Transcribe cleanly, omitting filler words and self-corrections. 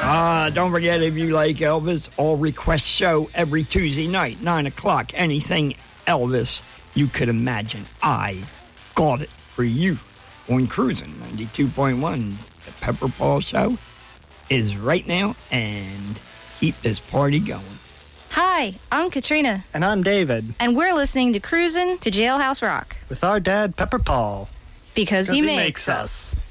Don't forget, if you like Elvis, All Request Show every Tuesday night, 9 o'clock. Anything Elvis you could imagine, I got it for you on Cruisin' 92.1. The Pepper Paul Show is right now, and keep this party going. Hi, I'm Katrina. And I'm David. And we're listening to Cruisin' to Jailhouse Rock. With our dad, Pepper Paul. Because he makes us.